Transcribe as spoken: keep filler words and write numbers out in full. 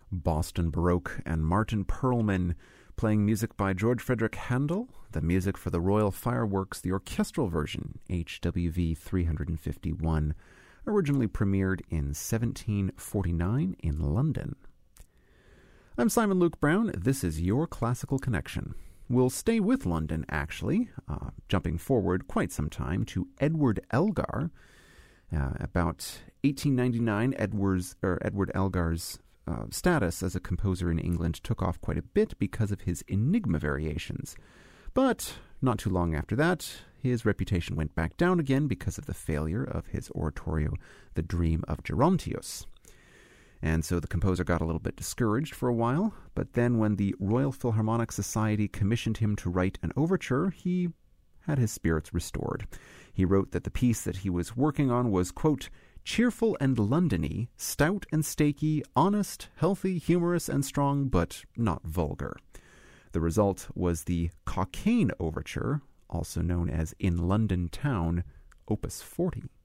Boston Baroque and Martin Perlman, playing music by George Frederick Handel, the music for the Royal Fireworks, the orchestral version, H W V three fifty-one, originally premiered in seventeen forty-nine in London. I'm Simon Luke Brown. This is your Classical Connection. We'll stay with London, actually, uh, jumping forward quite some time to Edward Elgar. Uh, about eighteen ninety-nine, Edward's, or Edward Elgar's uh, status as a composer in England took off quite a bit because of his enigma variations. But not too long after that, his reputation went back down again because of the failure of his oratorio, The Dream of Gerontius. And so the composer got a little bit discouraged for a while, but then when the Royal Philharmonic Society commissioned him to write an overture, he had his spirits restored. He wrote that the piece that he was working on was, quote, cheerful and Londony, stout and stakey, honest, healthy, humorous and strong, but not vulgar. The result was the Cockaigne Overture, also known as In London Town, Opus forty.